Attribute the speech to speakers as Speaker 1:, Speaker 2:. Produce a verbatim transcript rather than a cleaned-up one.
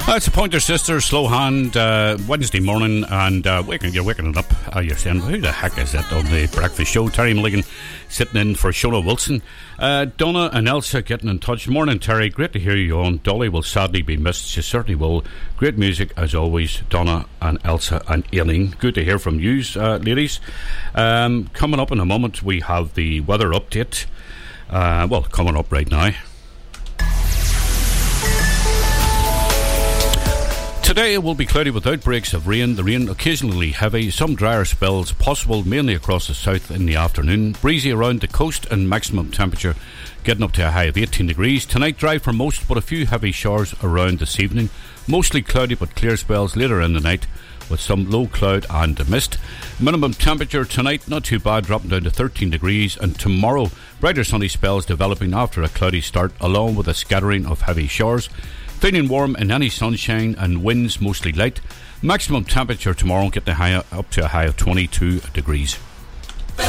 Speaker 1: Uh, it's a Pointer Sisters, Slow Hand, uh, Wednesday morning, and uh, waking, you're waking it up. Uh, you're saying, who the heck is that on the breakfast show? Terry Mulligan sitting in for Shona Wilson. Uh, Donna and Elsa getting in touch. Morning, Terry. Great to hear you on. Dolly will sadly be missed. She certainly will. Great music, as always, Donna and Elsa and Aileen. Good to hear from you, uh, ladies. Um, coming up in a moment, we have the weather update. Uh, well, coming up right now. Today it will be cloudy with outbreaks of rain, the rain occasionally heavy, some drier spells possible mainly across the south in the afternoon, breezy around the coast and maximum temperature getting up to a high of eighteen degrees. Tonight dry for most but a few heavy showers around this evening, mostly cloudy but clear spells later in the night with some low cloud and mist. Minimum temperature tonight not too bad, dropping down to thirteen degrees, and tomorrow brighter sunny spells developing after a cloudy start along with a scattering of heavy showers. Feeling warm in any sunshine and winds mostly light. Maximum temperature tomorrow get the high up to a high of twenty-two degrees.